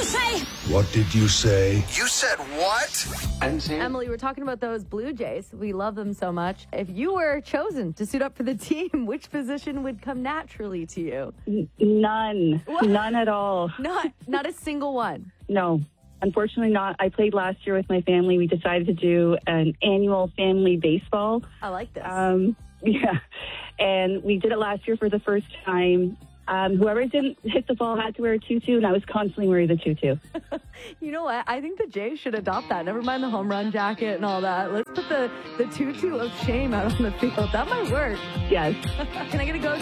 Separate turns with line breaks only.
say?
What did you say?
You said what?
Emily, we're talking about those Blue Jays. We love them so much. If you were chosen to suit up for the team, which position would come naturally to you?
None.
What?
None at all.
Not a single one.
No. Unfortunately not. I played last year with my family. We decided to do an annual family baseball.
I like this.
Yeah. And we did it last year for the first time. Whoever didn't hit the ball had to wear a tutu, and I was constantly wearing the tutu.
You know what? I think the Jays should adopt that. Never mind the home run jacket and all that. Let's put the tutu of shame out on the field. That might work.
Yes.
Can I get a go